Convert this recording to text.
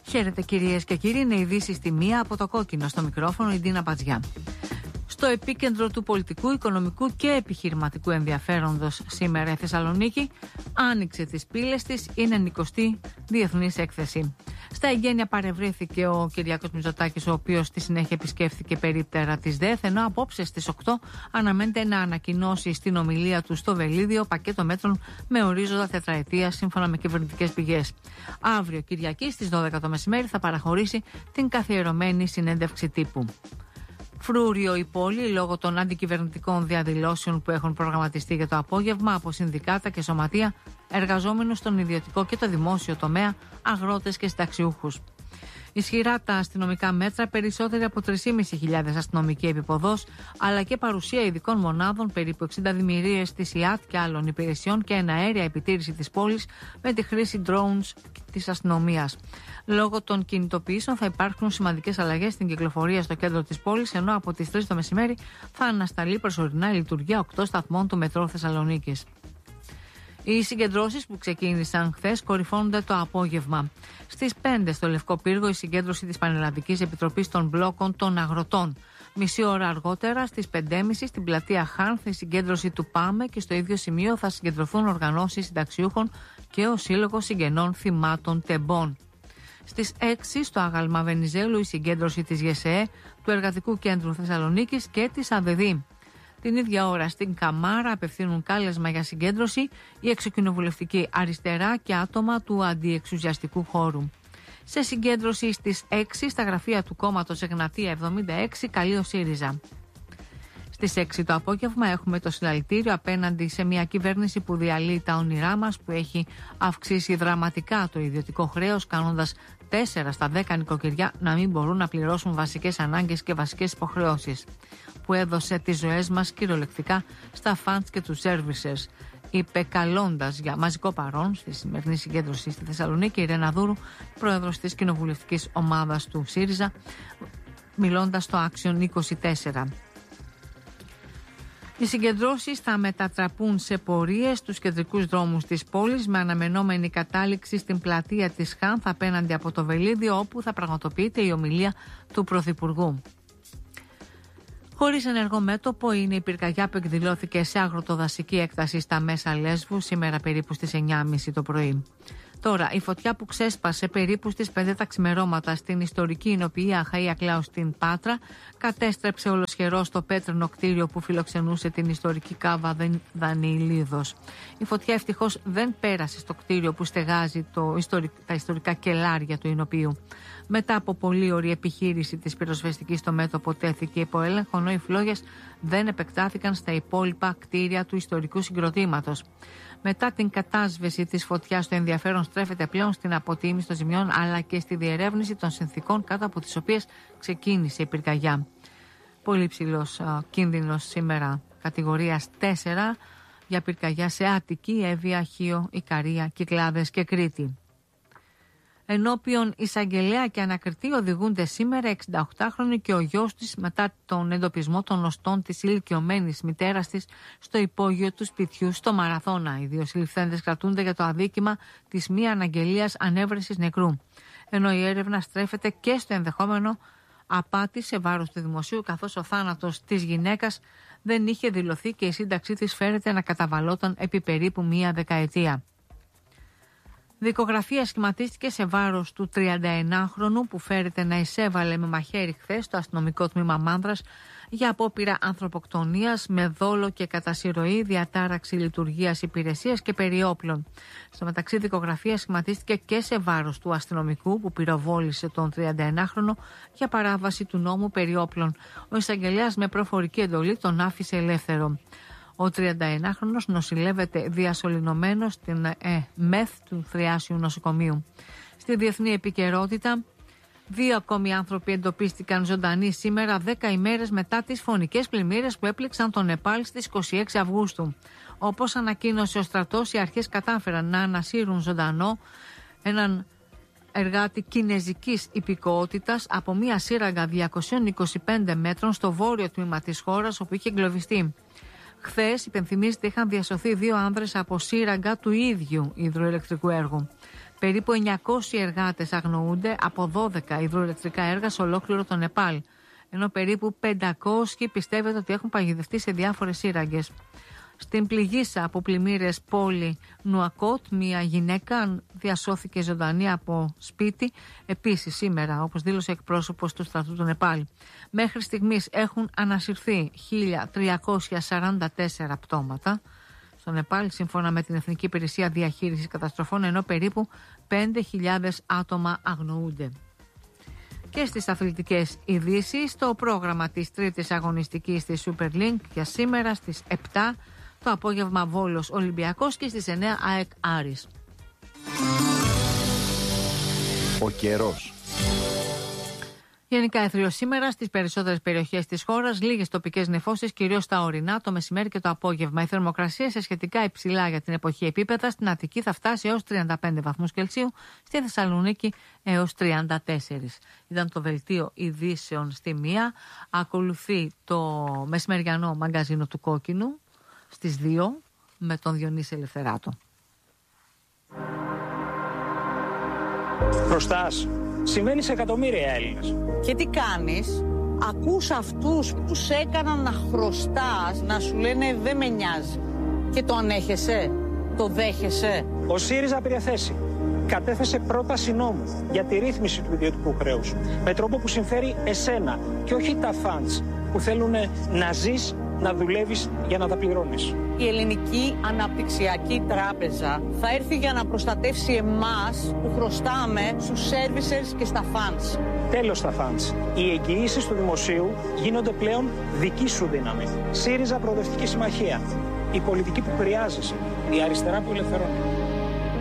Χαίρετε κυρίες και κύριοι, είναι ειδήσεις στη μία από το κόκκινο, στο μικρόφωνο η Ντίνα Πατζιά. Στο επίκεντρο του πολιτικού, οικονομικού και επιχειρηματικού ενδιαφέροντος σήμερα η Θεσσαλονίκη άνοιξε τις πύλες της, είναι 20η Διεθνής Έκθεση. Στα εγγένεια παρευρέθηκε ο Κυριάκος Μητσοτάκης, ο οποίος στη συνέχεια επισκέφθηκε περίπτερα της ΔΕΘ, ενώ απόψε στις 8 αναμένεται να ανακοινώσει στην ομιλία του στο Βελίδιο πακέτο μέτρων με ορίζοντα τετραετία σύμφωνα με κυβερνητικές πηγές. Αύριο Κυριακή στις 12 το μεσημέρι θα παραχωρήσει την καθιερωμένη συνέντευξη τύπου. Φρούριο η πόλη λόγω των αντικυβερνητικών διαδηλώσεων που έχουν προγραμματιστεί για το απόγευμα από συνδικάτα και σωματεία, εργαζόμενους στον ιδιωτικό και το δημόσιο τομέα, αγρότες και συνταξιούχους. Ισχυρά τα αστυνομικά μέτρα, περισσότεροι από 3.500 αστυνομικοί επιποδός, αλλά και παρουσία ειδικών μονάδων, περίπου 60 δημιουργίες της ΙΑΤ και άλλων υπηρεσιών και εναέρια επιτήρηση της πόλης με τη χρήση drones της αστυνομίας. Λόγω των κινητοποιήσεων θα υπάρχουν σημαντικές αλλαγές στην κυκλοφορία στο κέντρο της πόλης, ενώ από τις 3 το μεσημέρι θα ανασταλεί προσωρινά η λειτουργία 8 σταθμών του μετρό Θεσσαλονίκης. Οι συγκεντρώσεις που ξεκίνησαν χθες κορυφώνονται το απόγευμα. Στις 5 στο Λευκό Πύργο η συγκέντρωση της Πανελλαδικής Επιτροπής των Μπλόκων των Αγροτών. Μισή ώρα αργότερα στις 5.30 στην πλατεία Χάνθ η συγκέντρωση του ΠΑΜΕ και στο ίδιο σημείο θα συγκεντρωθούν οργανώσεις συνταξιούχων και ο Σύλλογος Συγγενών Θυμάτων Τεμπών. Στις 6 στο Άγαλμα Βενιζέλου η συγκέντρωση της ΓΕΣΕΕ, του Εργατικού Κέντρου Θεσσαλονίκης και της ΑΔΕΔΗ. Την ίδια ώρα στην Καμάρα απευθύνουν κάλεσμα για συγκέντρωση η εξοκοινοβουλευτική αριστερά και άτομα του αντιεξουσιαστικού χώρου. Σε συγκέντρωση στις 6 στα γραφεία του κόμματος Εγνατία 76 καλεί ο ΣΥΡΙΖΑ. Στις 6 το απόγευμα έχουμε το συλλαλητήριο απέναντι σε μια κυβέρνηση που διαλύει τα όνειρά μας, που έχει αυξήσει δραματικά το ιδιωτικό χρέος, κάνοντας 4 στα 10 νοικοκυριά να μην μπορούν να πληρώσουν βασικές ανάγκες και βασικές υποχρεώσεις, που έδωσε τις ζωές μας κυριολεκτικά στα φαντς και τους services, είπε καλώντας για μαζικό παρόν στη σημερινή συγκέντρωση στη Θεσσαλονίκη η Ρένα Δούρου, πρόεδρος της κοινοβουλευτικής ομάδας του ΣΥΡΙΖΑ, μιλώντας στο Action 24. Οι συγκεντρώσεις θα μετατραπούν σε πορείες στους κεντρικούς δρόμους της πόλης, με αναμενόμενη κατάληξη στην πλατεία της Χάνθ απέναντι από το Βελίδιο, όπου θα πραγματοποιείται η ομιλία του Πρωθυπουργού. Χωρίς ενεργό μέτωπο είναι η πυρκαγιά που εκδηλώθηκε σε αγροτοδασική έκταση στα Μέσα Λέσβου σήμερα περίπου στις 9.30 το πρωί. Τώρα, η φωτιά που ξέσπασε περίπου στις 5 τα ξημερώματα στην ιστορική εινοποιία Αχαΐα Κλάου στην Πάτρα κατέστρεψε ολοσχερός το πέτρινο κτίριο που φιλοξενούσε την ιστορική κάβα Δανειλίδος. Η φωτιά ευτυχώς δεν πέρασε στο κτίριο που στεγάζει τα ιστορικά κελάρια του εινοποιείου. Μετά από πολλή ωρή επιχείρηση της πυροσβεστικής στο μέτωπο τέθηκε υπό έλεγχο, ενώ οι φλόγες δεν επεκτάθηκαν στα υπόλοιπα κτίρια του ιστορικού συγκροτήματος. Μετά την κατάσβεση της φωτιάς, το ενδιαφέρον στρέφεται πλέον στην αποτίμηση των ζημιών αλλά και στη διερεύνηση των συνθηκών κάτω από τις οποίες ξεκίνησε η πυρκαγιά. Πολύ ψηλός κίνδυνος σήμερα, κατηγορίας 4 για πυρκαγιά σε Αττική, Εύβοια, Χίο, Ικαρία, Κυκλάδες και Κρήτη. Ενώπιον εισαγγελέα και ανακριτή οδηγούνται σήμερα 68χρονη και ο γιος της μετά τον εντοπισμό των οστών της ηλικιωμένης μητέρας της στο υπόγειο του σπιτιού στο Μαραθώνα. Οι δύο συλληφθέντες κρατούνται για το αδίκημα της μη αναγγελίας ανέβρεσης νεκρού, ενώ η έρευνα στρέφεται και στο ενδεχόμενο απάτη σε βάρος του δημοσίου, καθώς ο θάνατος της γυναίκας δεν είχε δηλωθεί και η σύνταξή της φέρεται να καταβαλόταν επί περίπου μία δεκαετία. Δικογραφία σχηματίστηκε σε βάρος του 39χρονου που φέρεται να εισέβαλε με μαχαίρι χθες στο αστυνομικό τμήμα Μάνδρας για απόπειρα ανθρωποκτονίας με δόλο και κατασυρωή, διατάραξη λειτουργίας υπηρεσίας και περιόπλων. Στο μεταξύ, δικογραφία σχηματίστηκε και σε βάρος του αστυνομικού που πυροβόλησε τον 39χρονο για παράβαση του νόμου περιόπλων. Ο εισαγγελέας με προφορική εντολή τον άφησε ελεύθερο. Ο 39χρονος νοσηλεύεται διασωληνωμένος στην ΜΕΘ του Θριάσιου Νοσοκομείου. Στη διεθνή επικαιρότητα, 2 ακόμη άνθρωποι εντοπίστηκαν ζωντανοί σήμερα, 10 ημέρες μετά τις φωνικές πλημμύρες που έπληξαν τον Νεπάλ στις 26 Αυγούστου. Όπως ανακοίνωσε ο στρατός, οι αρχές κατάφεραν να ανασύρουν ζωντανό έναν εργάτη κινεζικής υπηκότητας από μια σύραγγα 225 μέτρων στο βόρειο τμήμα της χώρας, όπου είχε εγκλωβιστεί. Χθες, υπενθυμίζεται, είχαν διασωθεί 2 άνδρες από σύραγγα του ίδιου υδροελεκτρικού έργου. Περίπου 900 εργάτες αγνοούνται από 12 υδροελεκτρικά έργα σε ολόκληρο το Νεπάλ, ενώ περίπου 500 πιστεύετε ότι έχουν παγιδευτεί σε διάφορες σύραγγες. Στην πληγήσα από πλημμύρες πόλη Νουακότ, μια γυναίκα διασώθηκε ζωντανή από σπίτι, επίσης σήμερα, όπως δήλωσε εκπρόσωπος του στρατού του Νεπάλ. Μέχρι στιγμής έχουν ανασυρθεί 1.344 πτώματα στο Νεπάλ, σύμφωνα με την Εθνική Υπηρεσία Διαχείρισης Καταστροφών, ενώ περίπου 5.000 άτομα αγνοούνται. Και στις αθλητικές ειδήσεις, το πρόγραμμα της τρίτης αγωνιστικής της Super League για σήμερα στις 7 το απόγευμα Βόλος Ολυμπιακός και στις 9 ΑΕΚ Άρης. Ο καιρός. Γενικά εθρίο σήμερα στις περισσότερες περιοχές της χώρας, λίγες τοπικές νεφώσεις, κυρίως στα ορεινά, το μεσημέρι και το απόγευμα. Η θερμοκρασία σε σχετικά υψηλά για την εποχή επίπεδα, στην Αττική θα φτάσει έως 35 βαθμούς Κελσίου, στη Θεσσαλονίκη έως 34. Ήταν το δελτίο ειδήσεων στη μία. Ακολουθεί το μεσημεριανό μαγκαζίνο του Κόκκινου στις 2 με τον Διονύση Ελευθεράτο. Χρωστάς. Συμβαίνει σε εκατομμύρια Έλληνες. Και τι κάνεις? Ακούς αυτούς που σε έκαναν να χρωστάς, να σου λένε δεν με νοιάζει. Και το ανέχεσαι, το δέχεσαι. Ο ΣΥΡΙΖΑ πήρε θέση. Κατέθεσε πρόταση νόμου για τη ρύθμιση του ιδιωτικού χρέους. Με τρόπο που συμφέρει εσένα και όχι τα φαντς που θέλουν να ζεις, να δουλεύεις για να τα πληρώνεις. Η Ελληνική Αναπτυξιακή Τράπεζα θα έρθει για να προστατεύσει εμάς που χρωστάμε στους servicers και στα funds. Τέλος στα funds. Οι εγγυήσεις του δημοσίου γίνονται πλέον δική σου δύναμη. ΣΥΡΙΖΑ Προοδευτική Συμμαχία. Η πολιτική που χρειάζεσαι. Η αριστερά που ελευθερώνει.